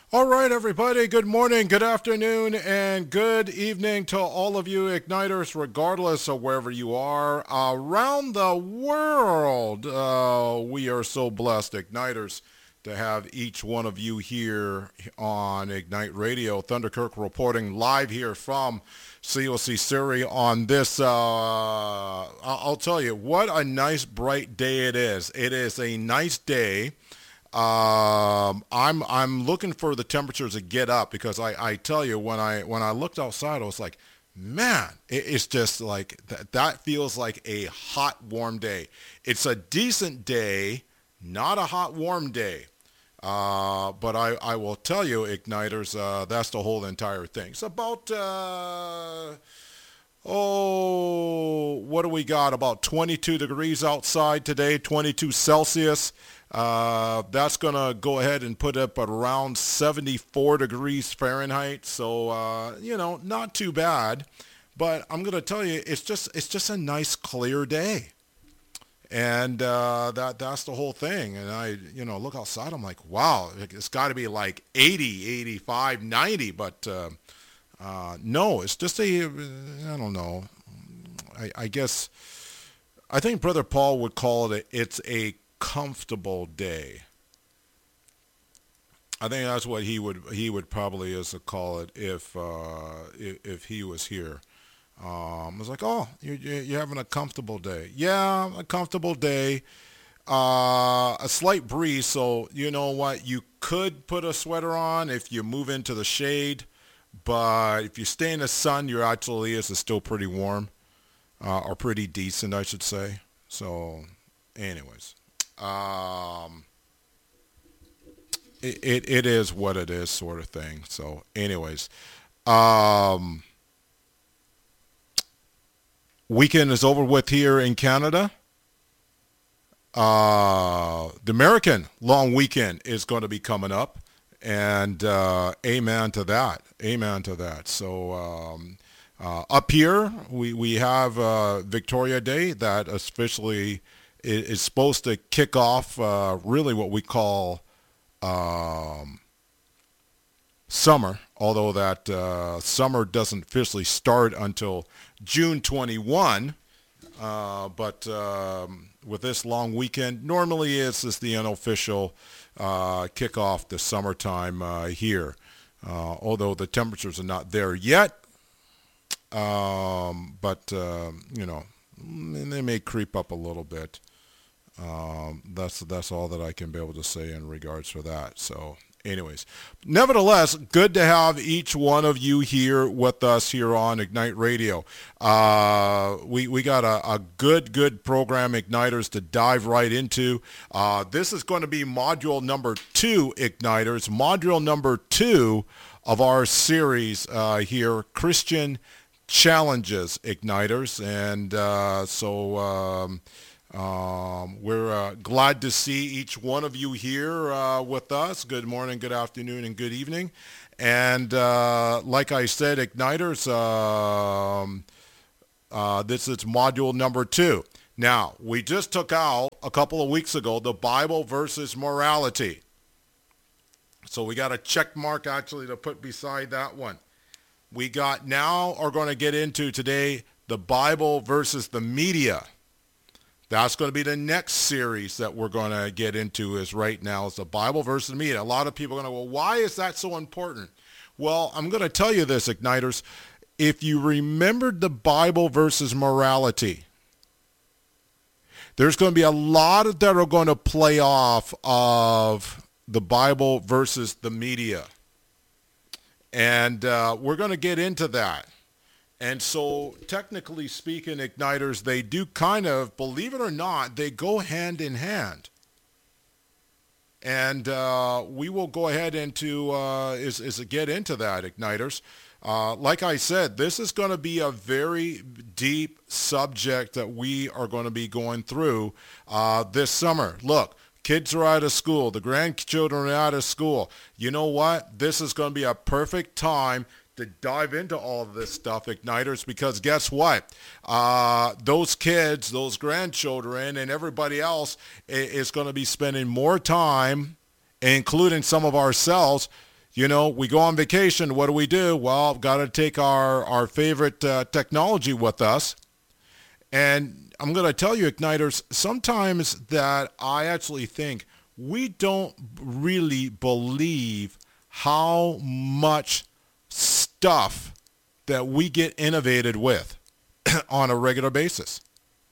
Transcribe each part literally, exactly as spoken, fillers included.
All right, everybody. Good morning, good afternoon, and good evening to all of you Igniters, regardless of wherever you are around the world. Uh, we are so blessed, Igniters, to have each one of you here on Ignite Radio. Thunderkirk reporting live here from C O C Surrey on this. Uh, I'll tell you, what a nice, bright day it is. It is a nice day. Um, I'm I'm looking for the temperatures to get up because I, I tell you when I when I looked outside I was like, man, it, it's just like th- that feels like a hot warm day. It's a decent day, not a hot warm day. Uh, but I, I will tell you, Igniters, uh, that's the whole entire thing. It's about uh, oh, what do we got? About twenty-two degrees outside today, twenty-two Celsius. Uh, that's going to go ahead and put up at around seventy-four degrees Fahrenheit. So, uh, you know, not too bad. But I'm going to tell you, it's just it's just a nice, clear day. And uh, that that's the whole thing. And I, you know, look outside. I'm like, wow, it's got to be like eighty, eighty-five, ninety. But uh, uh, no, it's just a, I don't know. I, I guess, I think Brother Paul would call it, a, it's a comfortable day. I think that's what he would he would probably as to call it if uh, if, if he was here. Um, I was like, oh, you're, you're having a comfortable day. Yeah, a comfortable day. Uh, a slight breeze, so you know what? You could put a sweater on if you move into the shade, but if you stay in the sun, your actually is still pretty warm, uh, or pretty decent, I should say. So, anyways. Um, it, it, it is what it is sort of thing. So anyways, um, weekend is over with here in Canada. Uh, the American long weekend is going to be coming up and, uh, amen to that. Amen to that. So, um, uh, up here we, we have, uh, Victoria Day that officially is supposed to kick off uh, really what we call um, summer, although that uh, summer doesn't officially start until June twenty-first. Uh, but um, with this long weekend, normally it's just the unofficial uh, kickoff the summertime uh, here. Uh, although the temperatures are not there yet, um, but uh, you know, they may creep up a little bit. Um, that's that's all that I can be able to say in regards to that. So anyways, nevertheless, good to have each one of you here with us here on Ignite Radio. Uh, we, we got a, a good, good program, Igniters, to dive right into. Uh, this is going to be module number two, Igniters, module number two of our series uh, here, Christian Challenges, Igniters. And uh, so... Um, Um, we're uh, glad to see each one of you here uh, with us. Good morning, good afternoon, and good evening. And uh, like I said, Igniters, um, uh, this is module number two. Now, we just took out a couple of weeks ago the Bible versus morality. So we got a check mark actually to put beside that one. We got now are going to get into today the Bible versus the media. That's going to be the next series that we're going to get into is right now is the Bible versus the media. A lot of people are going to go, well, why is that so important? Well, I'm going to tell you this, Igniters. If you remembered the Bible versus morality, there's going to be a lot that are going to play off of the Bible versus the media. And uh, we're going to get into that. And so, technically speaking, Igniters, they do kind of, believe it or not, they go hand in hand. And uh, we will go ahead into, uh, is, is get into that, Igniters. Uh, like I said, this is going to be a very deep subject that we are going to be going through uh, this summer. Look, kids are out of school. The grandchildren are out of school. You know what? This is going to be a perfect time to dive into all of this stuff, Igniters, because guess what? Uh, those kids, those grandchildren, and everybody else is going to be spending more time, including some of ourselves, You know, we go on vacation. What do we do? Well, got to take our, our favorite uh, technology with us. And I'm going to tell you, Igniters, sometimes that I actually think we don't really believe how much stuff that we get innovated with on a regular basis.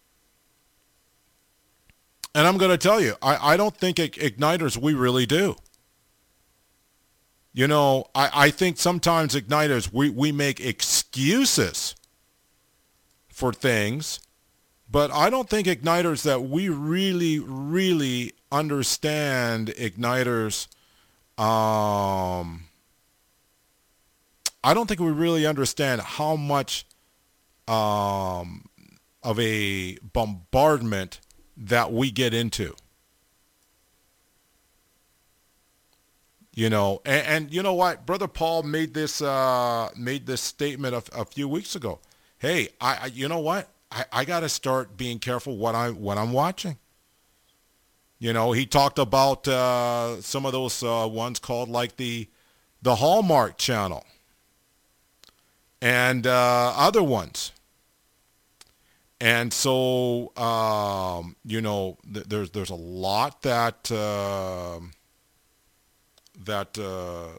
And I'm going to tell you, I, I don't think Igniters, we really do. You know, I, I think sometimes Igniters, we, we make excuses for things, but I don't think Igniters that we really, really understand Igniters. Um, I don't think we really understand how much um, of a bombardment that we get into. You know, and, and you know what? Brother Paul made this uh, made this statement a, a few weeks ago. Hey, I, I you know what? I, I got to start being careful what I what I'm watching. You know, he talked about uh, some of those uh, ones called like the the Hallmark Channel and uh, other ones. And so, um, you know, th- there's there's a lot that uh, that uh,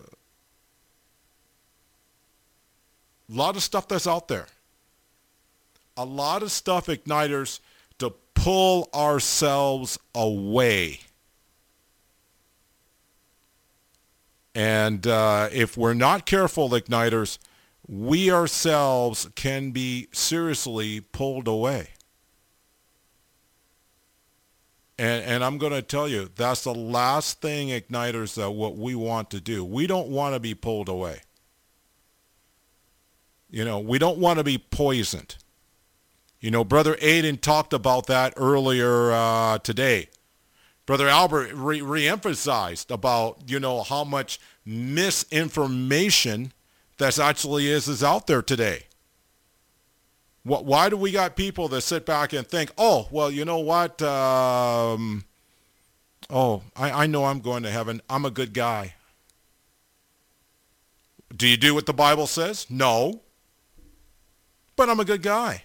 a lot of stuff that's out there. A lot of stuff, Igniters, to pull ourselves away. And uh, if we're not careful, Igniters, we ourselves can be seriously pulled away. And, and I'm going to tell you, that's the last thing, Igniters, that what we want to do. We don't want to be pulled away. You know, we don't want to be poisoned. You know, Brother Aiden talked about that earlier uh, today. Brother Albert re- re-emphasized about, you know, how much misinformation that actually is is out there today. What, why do we got people that sit back and think, oh, well, you know what? Um, oh, I, I know I'm going to heaven. I'm a good guy. Do you do what the Bible says? No. But I'm a good guy.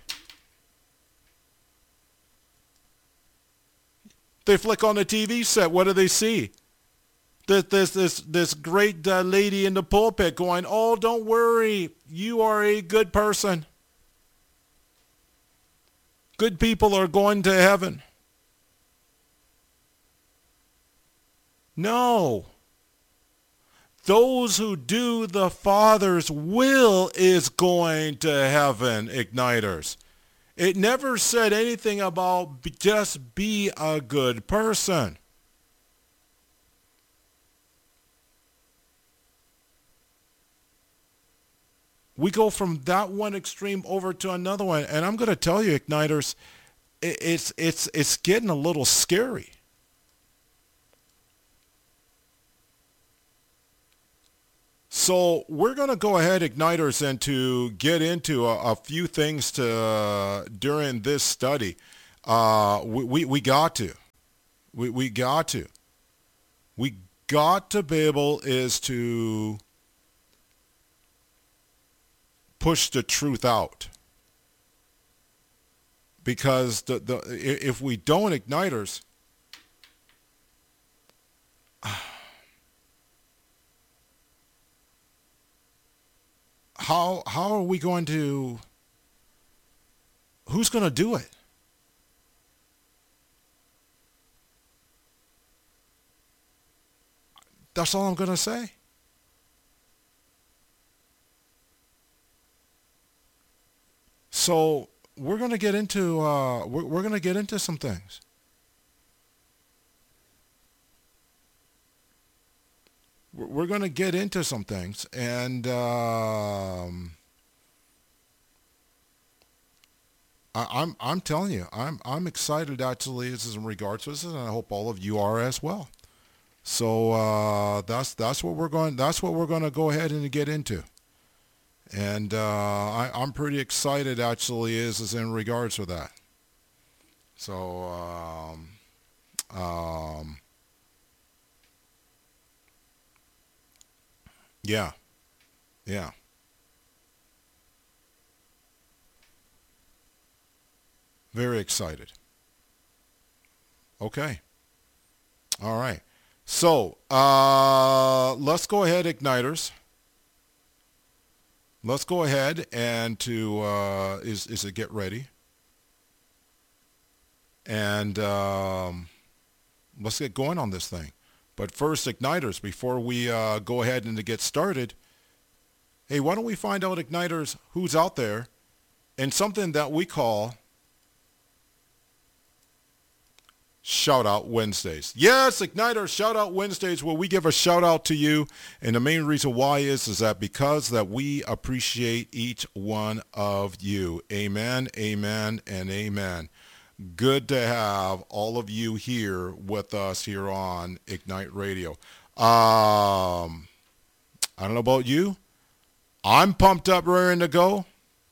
They flick on the T V set. What do they see? This this this, this great uh, lady in the pulpit going, oh, don't worry. You are a good person. Good people are going to heaven. No. Those who do the Father's will is going to heaven, Igniters. It never said anything about just be a good person. We go from that one extreme over to another one, and I'm going to tell you, Igniters, it's it's it's getting a little scary. So we're going to go ahead, Igniters, and to get into a, a few things to uh, during this study. Uh, we, we we got to, we we got to, we got to be able is to push the truth out, because the the if we don't, Igniters, how how are we going to? Who's going to do it? That's all I'm going to say. So we're going to get into uh, we're, we're going to get into some things. We're, we're going to get into some things, and um, I, I'm I'm telling you, I'm I'm excited actually as in regards to this, and I hope all of you are as well. So uh, that's that's what we're going that's what we're going to go ahead and get into. And uh, I, I'm pretty excited, actually, is, is in regards to that. So, um, um, Yeah. Yeah. Very excited. Okay. All right. So uh, let's go ahead, Igniters. Let's go ahead and to uh, is is it get ready and um, let's get going on this thing. But first, Igniters, before we uh, go ahead and to get started, hey, why don't we find out, Igniters, who's out there in something that we call Shout Out Wednesdays. Yes, Igniter Shout Out Wednesdays, where we give a shout out to you. And the main reason why is, is that because that we appreciate each one of you. Amen, amen, and amen. Good to have all of you here with us here on Ignite Radio. Um, I don't know about you. I'm pumped up, raring to go.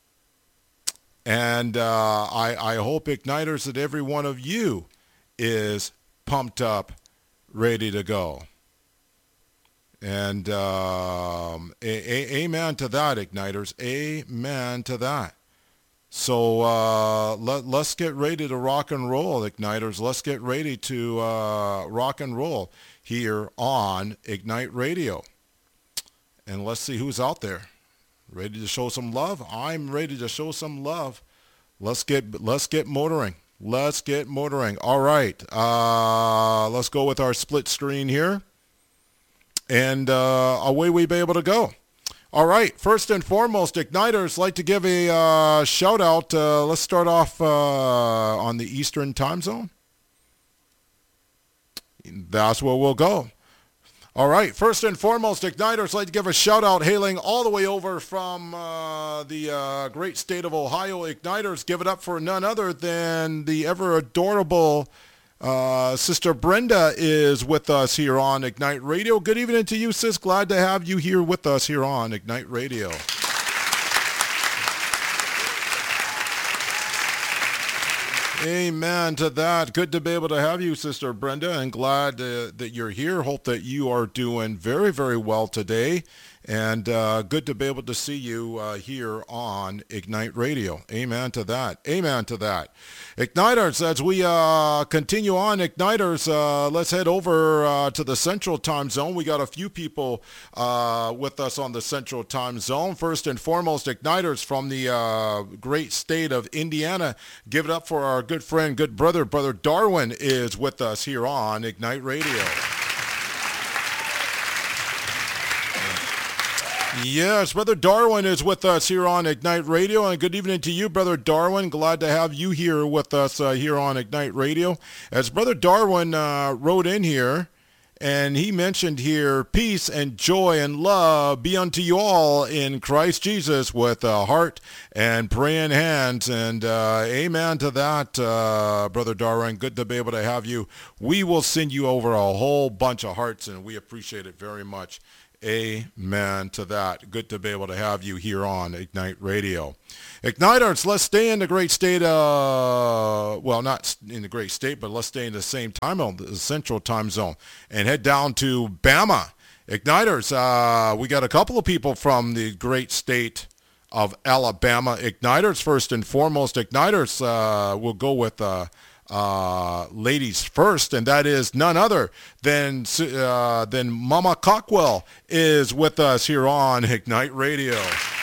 And uh, I, I hope, Igniters, that every one of you is pumped up, ready to go. And um, a- a- amen to that, Igniters. Amen to that. So uh, let, let's get ready to rock and roll, Igniters. Let's get ready to uh, rock and roll here on Ignite Radio. And let's see who's out there. Ready to show some love? I'm ready to show some love. Let's get let's get motoring. Let's get motoring. All right. Uh, let's go with our split screen here. And uh, away we be able to go. All right. First and foremost, Igniters, like to give a uh, shout out. Uh, let's start off uh, on the Eastern time zone. That's where we'll go. All right. First and foremost, Igniters, like to give a shout out hailing all the way over from uh, the uh, great state of Ohio. Igniters, give it up for none other than the ever adorable uh, Sister Brenda is with us here on Ignite Radio. Good evening to you, sis. Glad to have you here with us here on Ignite Radio. Amen to that. Good to be able to have you, Sister Brenda, and glad uh, that you're here. Hope that you are doing very, very well today. And uh, good to be able to see you uh, here on Ignite Radio. Amen to that. Amen to that. Igniters, as we uh, continue on, Igniters, uh, let's head over uh, to the Central Time Zone. We got a few people uh, with us on the Central Time Zone. First and foremost, Igniters from the uh, great state of Indiana. Give it up for our good friend, good brother. Brother Darwin is with us here on Ignite Radio. Yes, Brother Darwin is with us here on Ignite Radio, and good evening to you, Brother Darwin. Glad to have you here with us uh, here on Ignite Radio. As Brother Darwin uh, wrote in here, and he mentioned here, peace and joy and love be unto you all in Christ Jesus, with a heart and praying hands. And uh, amen to that, uh, Brother Darwin. Good to be able to have you. We will send you over a whole bunch of hearts, and we appreciate it very much. Amen to that. Good to be able to have you here on Ignite Radio. Igniters, let's stay in the great state, uh, well, not in the great state, but let's stay in the same time zone, the Central Time Zone, and head down to Bama. Igniters, uh, we got a couple of people from the great state of Alabama. Igniters, first and foremost, Igniters, uh, we'll go with uh, Uh, ladies first, and that is none other than uh, than Mama Cockwell is with us here on Ignite Radio.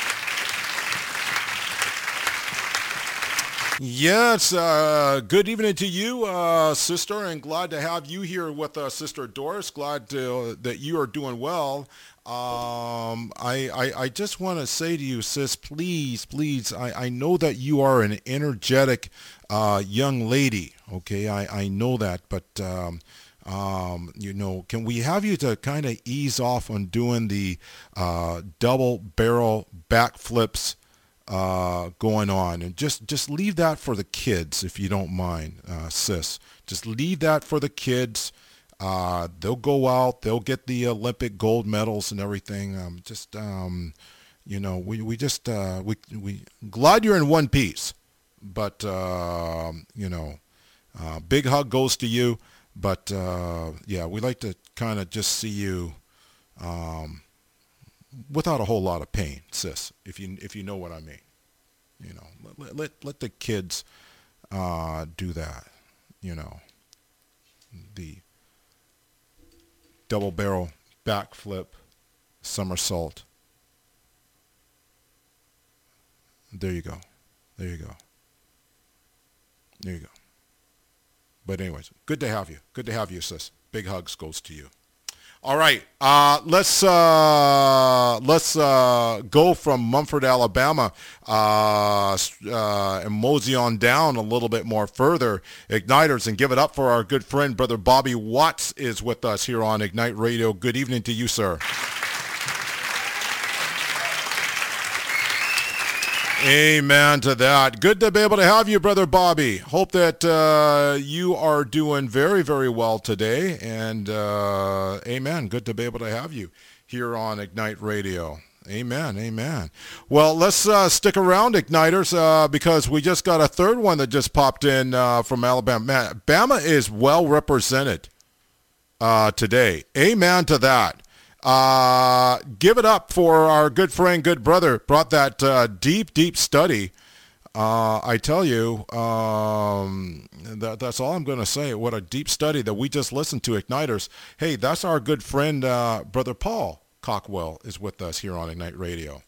Yes, uh, good evening to you, uh, sister, and glad to have you here with us, Sister Doris. Glad to, uh, that you are doing well. Um, I, I, I just want to say to you, sis, please, please, I, I know that you are an energetic uh, young lady, okay? I, I know that, but, um, um, you know, can we have you to kind of ease off on doing the uh, double barrel backflips uh, going on, and just, just leave that for the kids, if you don't mind, uh, sis. Just leave that for the kids. Uh, they'll go out, they'll get the Olympic gold medals and everything. Um, just, um, you know, we, we just, uh, we, we glad you're in one piece, but, uh, you know, uh, big hug goes to you, but, uh, yeah, we like to kind of just see you, um, without a whole lot of pain, sis, if you if you know what I mean. You know, let let, let the kids uh, do that. You know, the double barrel backflip somersault. There you go. There you go. There you go. But anyways, good to have you. Good to have you, sis. Big hugs goes to you. All right, uh, let's uh, let's uh, go from Mumford, Alabama, uh, uh, and mosey on down a little bit more further. Igniters, and give it up for our good friend, Brother Bobby Watts, is with us here on Ignite Radio. Good evening to you, sir. Amen to that. Good to be able to have you, Brother Bobby. Hope that uh, you are doing very, very well today. And uh, amen. Good to be able to have you here on Ignite Radio. Amen. Amen. Well, let's uh, stick around, Igniters, uh, because we just got a third one that just popped in uh, from Alabama. Man, Bama is well represented uh, today. Amen to that. Uh, give it up for our good friend, good brother, brought that uh, deep, deep study. Uh, I tell you, um, that, that's all I'm going to say. What a deep study that we just listened to, Igniters. Hey, that's our good friend, uh, Brother Paul Cockwell is with us here on Ignite Radio.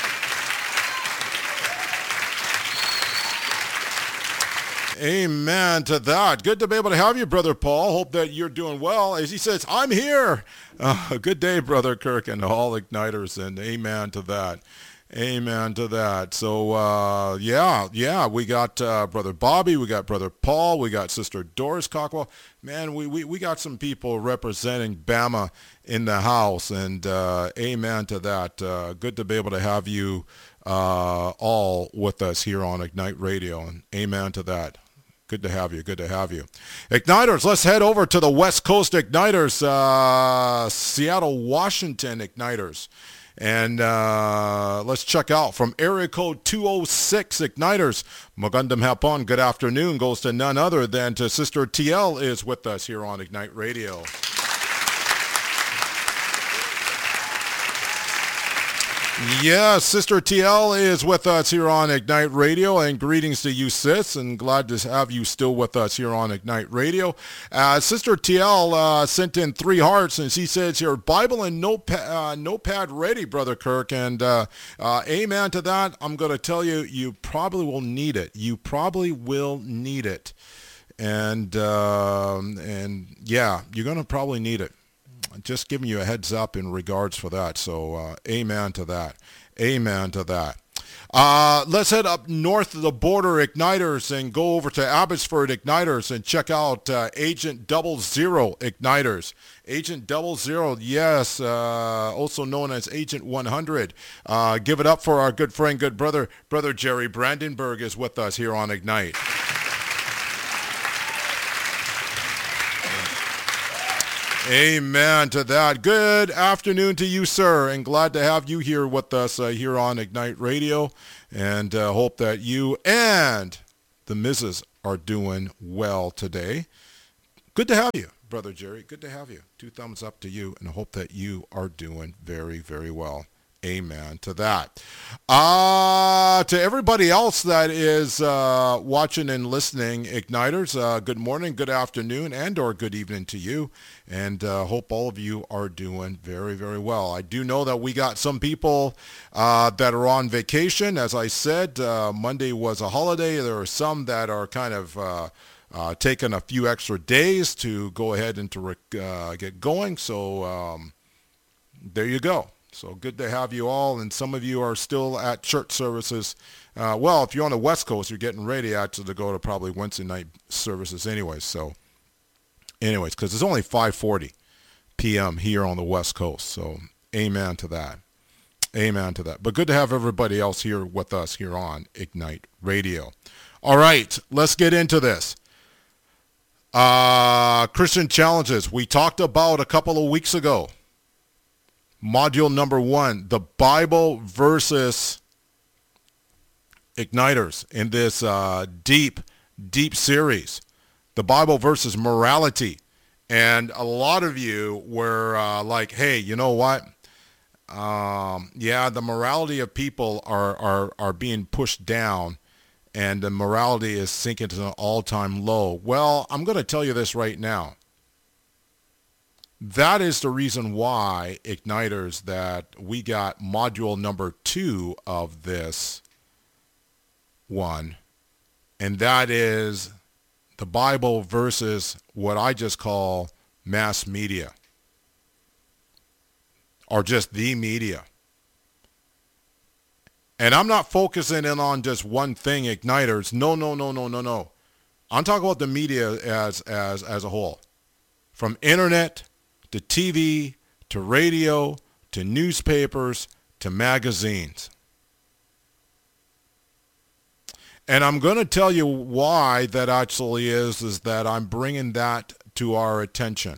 Amen to that. Good to be able to have you, Brother Paul. Hope that you're doing well. As he says, I'm here. Uh, good day, Brother Kirk, and all Igniters, and amen to that. Amen to that. So, uh, yeah, yeah, we got uh, Brother Bobby, we got Brother Paul, we got Sister Doris Cockwell. Man, we, we, we got some people representing Bama in the house, and uh, amen to that. Uh, good to be able to have you uh, all with us here on Ignite Radio, and amen to that. Good to have you. Good to have you. Igniters, let's head over to the West Coast Igniters, uh, Seattle, Washington Igniters. And uh, let's check out from area code two oh six Igniters. Magandang hapon, good afternoon, goes to none other than to Sister T L is with us here on Ignite Radio. Yes, Sister T L is with us here on Ignite Radio, and greetings to you, sis, and glad to have you still with us here on Ignite Radio. Uh, Sister T L uh, sent in three hearts, and she says here, Bible and notepad, uh, notepad ready, Brother Kirk, and uh, uh, amen to that. I'm going to tell you, you probably will need it. You probably will need it. And, uh, and yeah, you're going to probably need it. Just giving you a heads up in regards for that. So uh, amen to that. Amen to that. Uh, let's head up north of the border, Igniters, and go over to Abbotsford Igniters and check out uh, Agent Double Zero Igniters. Agent Double Zero, yes, uh, also known as Agent one hundred. Uh, give it up for our good friend, good brother, Brother Jerry Brandenburg is with us here on Ignite. Amen to that. Good afternoon to you, sir, and glad to have you here with us uh, here on Ignite Radio, and uh, hope that you and the missus are doing well today. Good to have you, Brother Jerry. Good to have you. Two thumbs up to you, and hope that you are doing very, very well. Amen to that. Uh, to everybody else that is uh, watching and listening, Igniters, uh, good morning, good afternoon, and or good evening to you. And uh, hope all of you are doing very, very well. I do know that we got some people uh, that are on vacation. As I said, uh, Monday was a holiday. There are some that are kind of uh, uh, taking a few extra days to go ahead and to uh, get going. So um, there you go. So good to have you all, and some of you are still at church services. Uh, well, if you're on the West Coast, you're getting ready actually to go to probably Wednesday night services anyways. So anyways, because it's only five forty p.m. here on the West Coast. So amen to that. Amen to that. But good to have everybody else here with us here on Ignite Radio. All right, let's get into this. Uh, Christian challenges. We talked about a couple of weeks ago. Module number one, the Bible versus Igniters in this uh, deep, deep series. The Bible versus morality. And a lot of you were uh, like, hey, you know what? um, yeah, the morality of people are, are, are being pushed down, and the morality is sinking to an all-time low. Well, I'm going to tell you this right now. That is the reason why, Igniters, that we got module number two of this one, and that is the Bible versus what I just call mass media, or just the media. And I'm not focusing in on just one thing, Igniters. No, no, no, no, no, no. I'm talking about the media as as as a whole. From internet to T V to radio to newspapers to magazines. And I'm going to tell you why that actually is, is that I'm bringing that to our attention.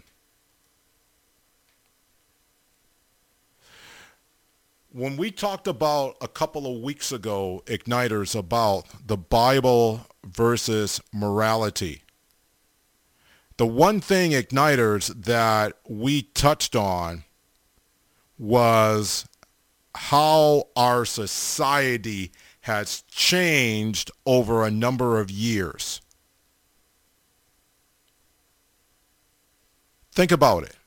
When we talked about a couple of weeks ago, Igniters, about the Bible versus morality, the one thing, Igniters, that we touched on was how our society has changed over a number of years. Think about it.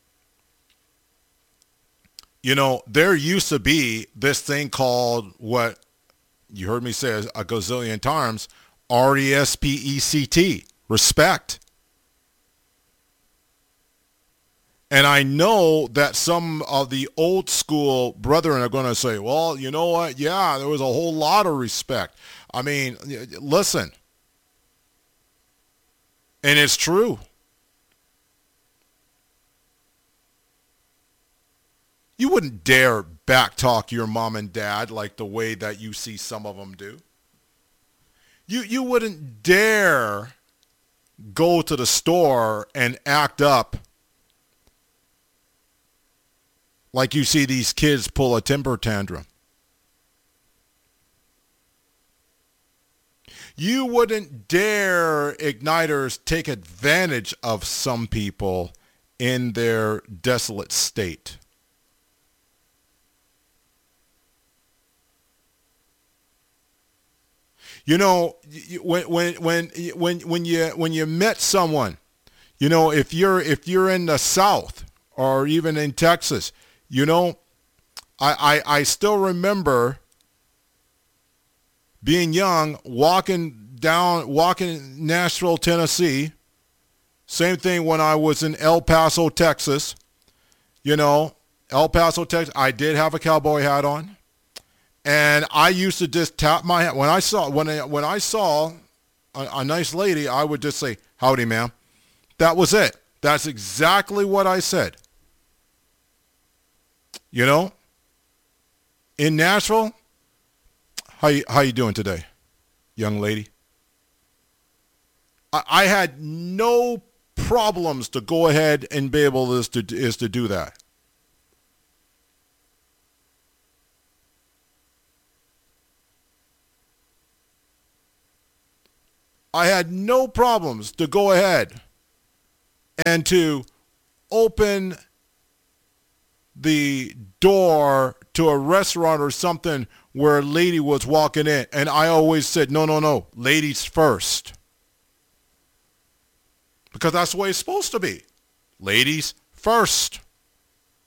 You know, there used to be this thing called, what you heard me say a gazillion times, R E S P E C T, respect. And I know that some of the old school brethren are going to say, well, you know what? Yeah, there was a whole lot of respect. I mean, listen. And it's true. You wouldn't dare backtalk your mom and dad like the way that you see some of them do. You, you wouldn't dare go to the store and act up like you see these kids pull a temper tantrum. You wouldn't dare, Igniters, take advantage of some people in their desolate state. You know, when when when when when you when you met someone, you know, if you're if you're in the South or even in Texas, you know, I I, I still remember being young, walking down, walking Nashville, Tennessee. Same thing when I was in El Paso, Texas. You know, El Paso, Texas. I did have a cowboy hat on. And I used to just tap my hat. When I saw when I, when I saw a, a nice lady, I would just say, howdy, ma'am. That was it. That's exactly what I said. You know, in Nashville, how you, how you doing today, young lady? I, I had no problems to go ahead and be able is to, is to do that. I had no problems to go ahead and to open the door to a restaurant or something where a lady was walking in. And I always said, no, no, no, ladies first. Because that's the way it's supposed to be. Ladies first.